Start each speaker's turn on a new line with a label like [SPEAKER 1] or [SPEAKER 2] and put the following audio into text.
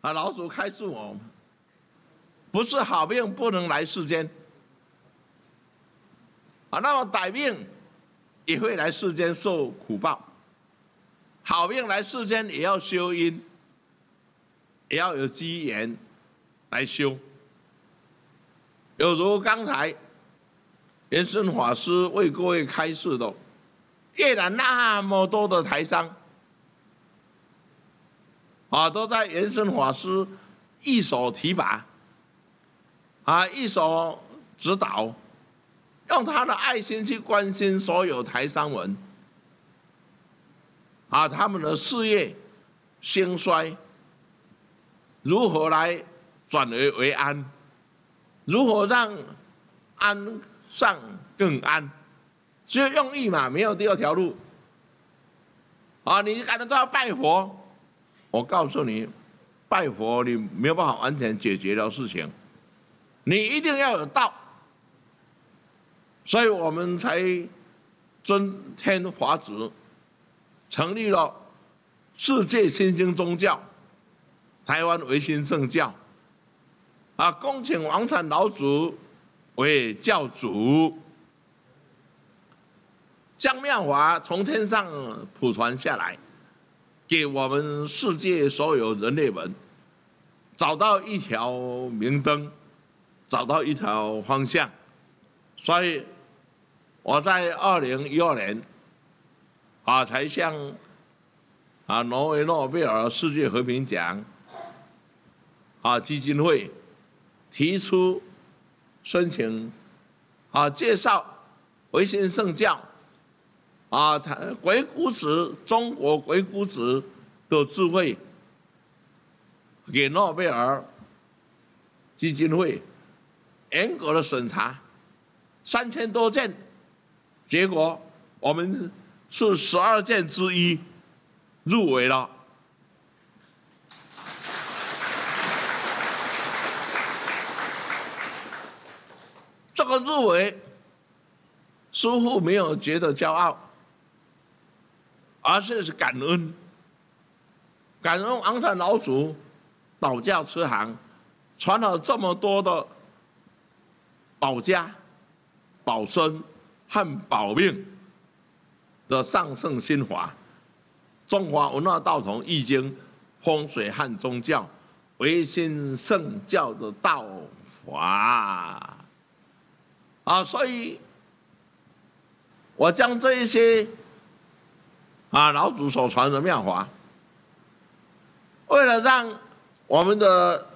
[SPEAKER 1] 老祖开示我，不是好命不能来世间，那么歹命也会来世间受苦报，好命来世间也要修因，也要有机缘来修。有如刚才延伸法师为各位开示的，越南那么多的台商，都在延伸法师一手提拔，一手指导，用他的爱心去关心所有台商们，他们的事业兴衰如何来转危为安，如何让安上更安，只有用意嘛，没有第二条路。你感觉都要拜佛，我告诉你，拜佛你没有办法完全解决的事情，你一定要有道。所以我们才遵天法旨，成立了世界新兴宗教台湾维新圣教，恭请王禅老祖为教主，将妙法从天上普传下来，给我们世界所有人类们找到一条明灯，找到一条方向。所以我在2012年才向挪威诺贝尔世界和平奖基金会提出申请，介绍维新圣教鬼谷子中国鬼谷子的智慧给诺贝尔基金会严格的审查，3000多件，结果我们是12件之一入围了。这个入围，似乎没有觉得骄傲，而是感恩，感恩王禅老祖道教慈航传了这么多的保家、保身和保命的上圣心法，中华文化道统易经、风水和宗教、维新圣教的道法。所以我将这一些老祖所传的妙法，为了让我们的